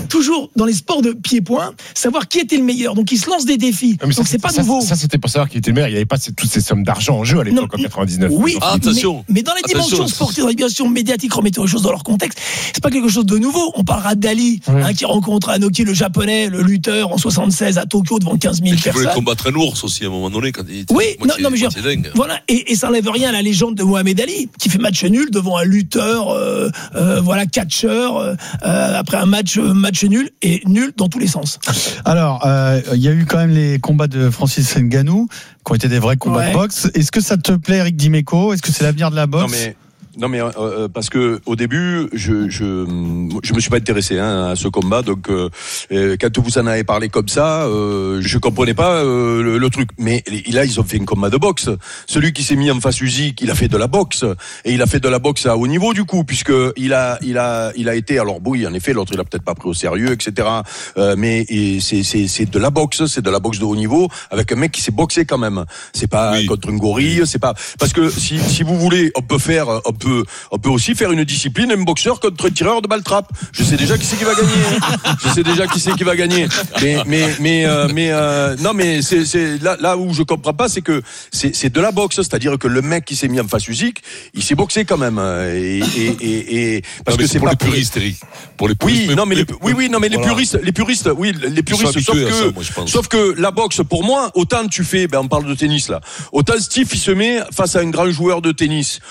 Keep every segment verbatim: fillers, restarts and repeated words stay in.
toujours dans les sports de pied-point, savoir qui était le meilleur. Donc, ils se lancent des défis. Non, donc, ça, c'est pas ça, nouveau. Ça, c'était pour savoir qui était le meilleur. Il n'y avait pas toutes ces sommes d'argent en jeu à l'époque, non, en quatre-vingt-dix-neuf. Oui, ah, attention. Mais, mais dans les attention. dimensions sportives, dans les dimensions médiatiques, remettons les choses dans leur contexte, c'est pas quelque chose de nouveau. On parlera d'Ali, oui. hein, qui rencontre Anoki, le japonais, le lutteur, en soixante-seize à Tokyo devant quinze mille personnes. Il voulait combattre un ours aussi à un moment donné. Quand il était, oui, non, c'est, non, mais je veux dire, voilà, et, et ça n'enlève rien à la légende de Mohamed Ali, qui fait match nul devant un lutteur, euh, euh, voilà, catcheur, euh, après un match, match nul, et nul dans tous les sens. Alors, il euh, y a eu quand même les combats de Francis Ngannou, qui ont été des vrais combats ouais. de boxe. Est-ce que ça te plaît, Eric Dimeco ? Est-ce que c'est l'avenir de la boxe ? Non, mais... Non mais euh, parce que au début je je je me suis pas intéressé hein, à ce combat donc euh, quand vous en avez parlé comme ça euh, je comprenais pas euh, le, le truc mais là ils ont fait un combat de boxe. Celui qui s'est mis en face Usyk il a fait de la boxe et il a fait de la boxe à haut niveau du coup puisque il a il a il a été alors oui en effet l'autre il a peut-être pas pris au sérieux etc euh, mais et c'est c'est c'est de la boxe c'est de la boxe de haut niveau avec un mec qui s'est boxé quand même c'est pas oui. contre une gorille c'est pas parce que si si vous voulez on peut faire on peut on peut aussi faire une discipline, un boxeur contre un tireur de balle trappe. Je sais déjà qui c'est qui va gagner. Je sais déjà qui c'est qui va gagner. Mais mais mais euh, mais euh, non mais c'est c'est là là où je comprends pas, c'est que c'est c'est de la boxe, c'est-à-dire que le mec qui s'est mis en face Usyk, il s'est boxé quand même. Et et et, et parce non, que c'est, c'est pour pas les puristes, Eric. Pour les puristes. Oui, non mais les, oui oui non mais voilà. les puristes, les puristes, oui les puristes. Sauf que ça, moi, sauf que la boxe, pour moi, autant tu fais, ben on parle de tennis là. Autant Steve il se met face à un grand joueur de tennis.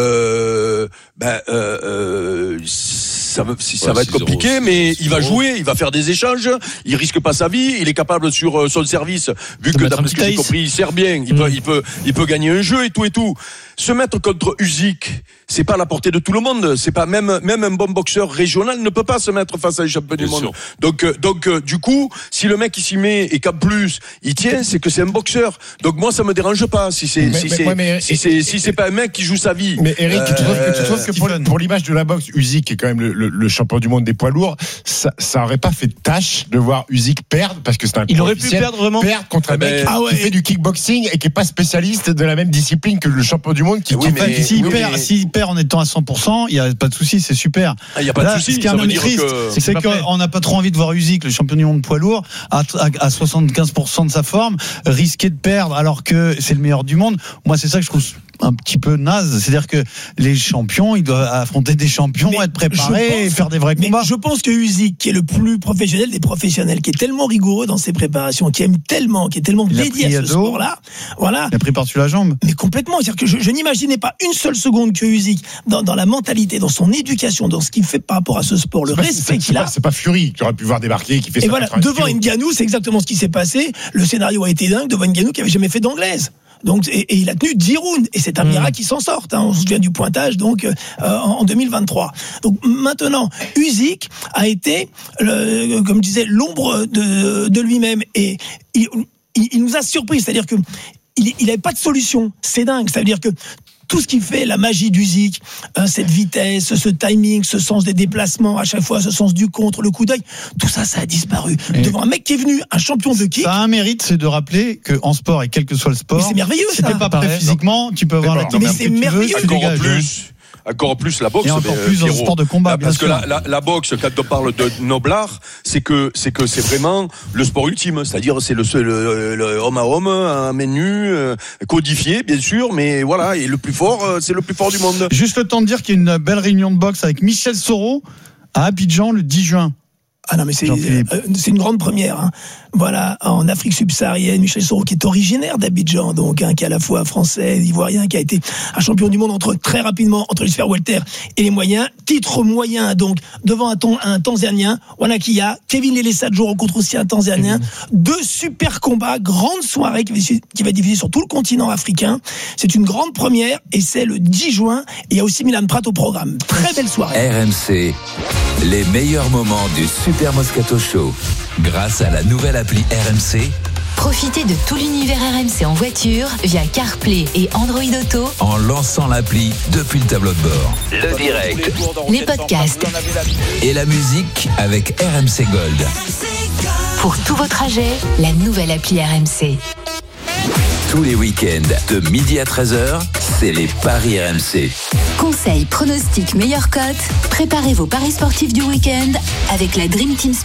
Euh, ben euh, euh, ça, va, ça ouais, va être compliqué, zéro, mais il va jouer, il va faire des échanges, il risque pas sa vie, il est capable sur son service, vu que d'après ce que j'ai compris, il sert bien, il mmh. peut, il peut, il peut gagner un jeu et tout et tout. Se mettre contre Usyk, c'est pas à la portée de tout le monde, c'est pas même même un bon boxeur régional ne peut pas se mettre face à les champions du monde. Sûr. Donc donc du coup, si le mec il s'y met et qu'en plus il tient, c'est que c'est un boxeur. Donc moi ça me dérange pas si c'est mais, si mais, c'est ouais, mais, si et, c'est et, si c'est pas un mec qui joue sa vie. Mais Eric, euh, tu trouves que, tu trouves que pour, pour l'image de la boxe, Usyk qui est quand même le, le, le champion du monde des poids lourds, ça ça aurait pas fait tâche de voir Usyk perdre parce que c'est un il aurait pu perdre vraiment perdre contre un mec ah ouais. qui fait du kickboxing et qui est pas spécialiste de la même discipline que le champion du monde qui oui, mais, s'il oui, perd mais... s'il perd en étant à cent pour cent, il y a pas de souci, c'est super. Il ah, y a pas Là, de souci, ce qui est un peu triste, que... c'est, c'est qu'on n'a pas trop envie de voir Usyk, le champion du monde poids lourd, à, à, à soixante-quinze pour cent de sa forme, risquer de perdre alors que c'est le meilleur du monde. Moi, c'est ça que je trouve un petit peu naze, c'est-à-dire que les champions, ils doivent affronter des champions, mais être préparés pense, et faire des vrais combats. Je pense que Usyk, qui est le plus professionnel des professionnels, qui est tellement rigoureux dans ses préparations, qui aime tellement, qui est tellement il dédié à ce dos, sport-là, voilà. Il a pris par-dessus la jambe. Mais complètement, c'est-à-dire que je, je n'imaginais pas une seule seconde que Usyk, dans, dans la mentalité, dans son éducation, dans ce qu'il fait par rapport à ce sport, le c'est respect pas, qu'il c'est a. Pas, c'est pas Fury, tu aurais pu voir débarquer, qui fait et ça. Et voilà, devant Ngannou, c'est exactement ce qui s'est passé. Le scénario a été dingue devant Ngannou qui avait jamais fait d'anglaise. Donc, et, et il a tenu dix rounds, et c'est un miracle mmh. qu'il s'en sorte. Hein. On se souvient du pointage donc euh, en, en deux mille vingt-trois. Donc maintenant, Usyk a été, le, comme je disais, l'ombre de, de lui-même, et il, il, il nous a surpris. C'est-à-dire que il n'avait pas de solution. C'est dingue. Ça veut dire que tout ce qui fait la magie d'Usyk, hein, cette vitesse, ce timing, ce sens des déplacements, à chaque fois, ce sens du contre, le coup d'œil, tout ça, ça a disparu. Et devant un mec qui est venu, un champion de kick. Ça a un mérite, c'est de rappeler qu'en sport, et quel que soit le sport, mais c'est merveilleux, si ça. t'es pas prêt physiquement, tu peux avoir la technique. Mais c'est merveilleux. Encore en plus. Encore plus la boxe, et encore plus dans le sport de combat, là, parce bien que sûr. La, la, la boxe, quand on parle de noblard, c'est que c'est que c'est vraiment le sport ultime, c'est-à-dire c'est le, le, le homme à homme, un menu euh, codifié, bien sûr, mais voilà, et le plus fort, c'est le plus fort du monde. Juste le temps de dire qu'il y a une belle réunion de boxe avec Michel Soro à Abidjan le dix juin. Ah non, mais c'est, euh, c'est une grande première. Hein. Voilà, en Afrique subsaharienne, Michel Soro, qui est originaire d'Abidjan, donc, hein, qui est à la fois français, ivoirien, qui a été un champion du monde entre, très rapidement entre les sphères welter et les moyens. Titre moyen, donc, devant un, ton, un Tanzanien, Wanakia. Kevin Lelesadjo rencontre aussi un Tanzanien. Mmh. Deux super combats, grande soirée qui va, qui va diffuser sur tout le continent africain. C'est une grande première, et c'est le dix juin. Et il y a aussi Milan Pratt au programme. Très belle soirée. R M C, les meilleurs moments du Super Moscato Show. Grâce à la nouvelle appli R M C, profitez de tout l'univers R M C en voiture via CarPlay et Android Auto en lançant l'appli depuis le tableau de bord. Le direct, les podcasts et la musique avec R M C Gold. Pour tous vos trajets, la nouvelle appli R M C. Tous les week-ends, de midi à treize heures, c'est les paris R M C. Conseils, pronostics, meilleures cotes. Préparez vos paris sportifs du week-end avec la Dream Team